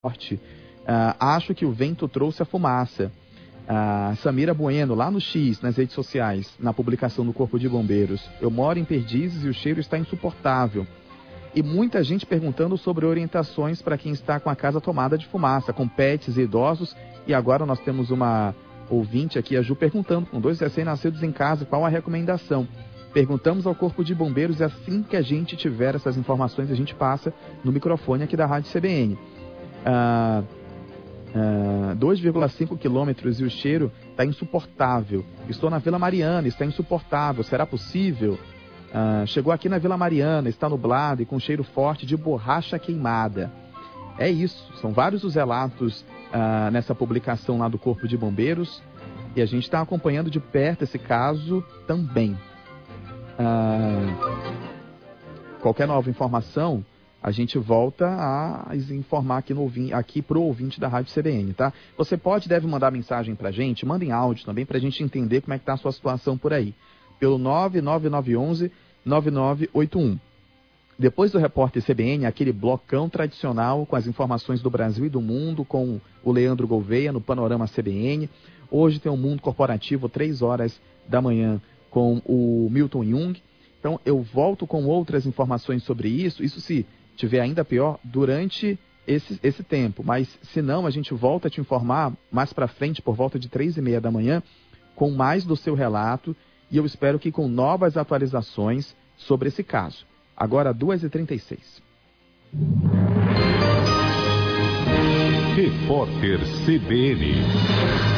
Acho que o vento trouxe a fumaça. Samira Bueno, lá no X, nas redes sociais, na publicação do Corpo de Bombeiros. Eu moro em Perdizes e o cheiro está insuportável. E muita gente perguntando sobre orientações para quem está com a casa tomada de fumaça, com pets e idosos. E agora nós temos uma ouvinte aqui, a Ju, perguntando, com 2 recém-nascidos em casa, qual a recomendação. Perguntamos ao Corpo de Bombeiros e assim que a gente tiver essas informações, a gente passa no microfone aqui da Rádio CBN. 2,5 quilômetros e o cheiro está insuportável. Estou na Vila Mariana, está insuportável. Será possível? Chegou aqui na Vila Mariana, está nublado e com cheiro forte de borracha queimada. É isso, são vários os relatos nessa publicação lá do Corpo de Bombeiros e a gente está acompanhando de perto esse caso também. Qualquer nova informação, a gente volta a informar aqui pro ouvinte da Rádio CBN, tá? Você deve mandar mensagem pra gente, manda em áudio também pra gente entender como é que tá a sua situação por aí. Pelo 99911-9981. Depois do Repórter CBN, aquele blocão tradicional com as informações do Brasil e do mundo, com o Leandro Gouveia no Panorama CBN. Hoje tem um Mundo Corporativo, 3 horas da manhã, com o Milton Jung. Então eu volto com outras informações sobre isso se tiver ainda pior, durante esse tempo. Mas se não, a gente volta a te informar mais para frente, por volta de 3h30 da manhã, com mais do seu relato, e eu espero que com novas atualizações sobre esse caso. Agora, 2h36. Repórter CBN.